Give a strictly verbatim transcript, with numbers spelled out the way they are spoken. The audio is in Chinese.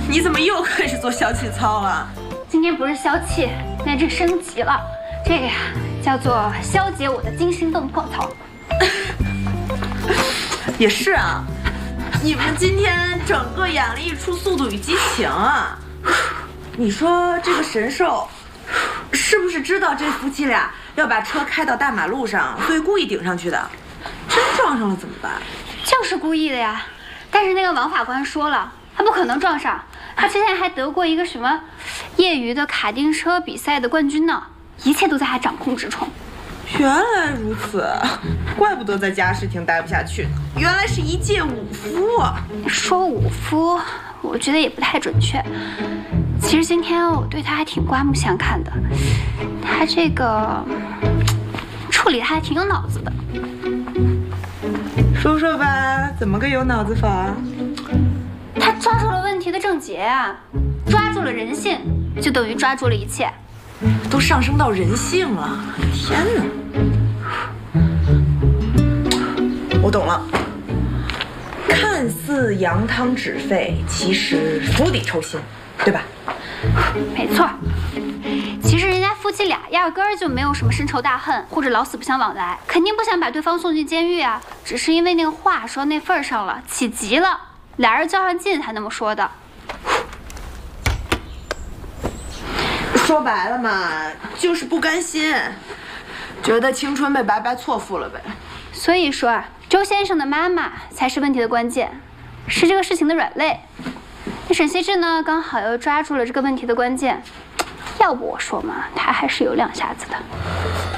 你怎么又开始做消气操了？ 今天不是消气，那这升级了，这个呀叫做消解我的惊心动魄操。 也是啊，你们今天整个演了一出《速度与激情》啊！你说这个神兽是不是知道这夫妻俩要把车开到大马路上，所以故意顶上去的？真撞上了怎么办？ 就是故意的呀！但是那个王法官说了，他不可能撞上，他之前还得过一个什么业余的卡丁车比赛的冠军呢，一切都在他掌控之中。 原来如此，怪不得在家事庭待不下去，原来是一介武夫啊！ 说武夫，我觉得也不太准确。其实今天我对他还挺刮目相看的，他这个处理他还挺有脑子的。 说说吧，怎么个有脑子法？ 他抓住了问题的症结啊，抓住了人性，就等于抓住了一切。 都上升到人性了，天哪！我懂了，看似扬汤止沸，其实釜底抽薪，对吧？ 没错，其实人家夫妻俩压根儿就没有什么深仇大恨，或者老死不相往来，肯定不想把对方送进监狱啊，只是因为那个话说到那份儿上了，起急了，俩人较上劲才那么说的。 说白了嘛，就是不甘心，觉得青春被白白错付了呗。 所以说啊，周先生的妈妈才是问题的关键，是这个事情的软肋。那沈羲志呢，刚好又抓住了这个问题的关键。要不我说嘛，他还是有两下子的。